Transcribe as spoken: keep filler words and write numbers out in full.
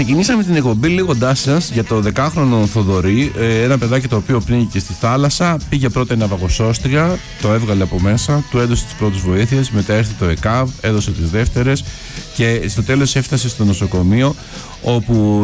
Ξεκινήσαμε την εκπομπή λέγοντάς σας για το δεκάχρονο Θοδωρή, ένα παιδάκι το οποίο πνίγηκε στη θάλασσα. Πήγε πρώτα η ναυαγοσώστρια, το έβγαλε από μέσα, του έδωσε τις πρώτες βοήθειες, μετά έρθει το ΕΚΑΒ, έδωσε τις δεύτερες και στο τέλος έφτασε στο νοσοκομείο, όπου